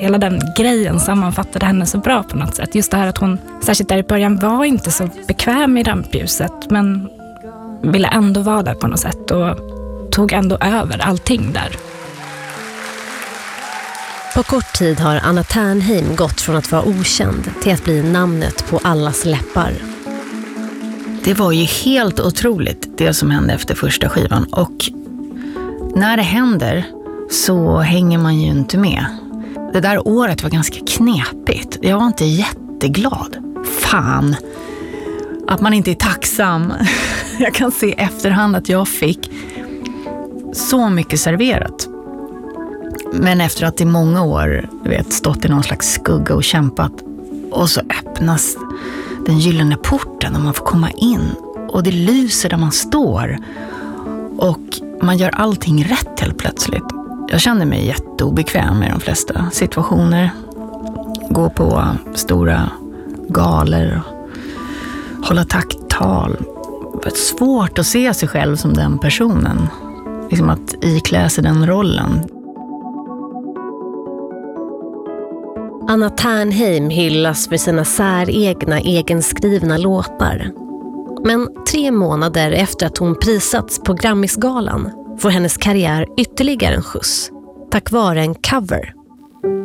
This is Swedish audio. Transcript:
hela den grejen sammanfattade henne så bra på något sätt. Just det här att hon, särskilt där i början, var inte så bekväm i rampljuset, men ville ändå vara där på något sätt och tog ändå över allting där. På kort tid har Anna Ternheim gått från att vara okänd till att bli namnet på allas läppar. Det var ju helt otroligt det som hände efter första skivan, och när det händer så hänger man ju inte med. Det där året var ganska knepigt. Jag var inte jätteglad. Fan, att man inte är tacksam. Jag kan se i efterhand att jag fick så mycket serverat. Men efter att i många år, stått i någon slags skugga och kämpat, och så öppnas den gyllene porten och man får komma in och det lyser där man står och man gör allting rätt helt plötsligt. Jag kände mig jätteobekväm i de flesta situationer. Gå på stora galor, hålla tacktal. Det var svårt att se sig själv som den personen. Liksom att iklä sig den rollen. Anna Ternheim hyllas för sina säregna, egenskrivna låtar. Men 3 månader efter att hon prisats på Grammisgalan får hennes karriär ytterligare en skjuts tack vare en cover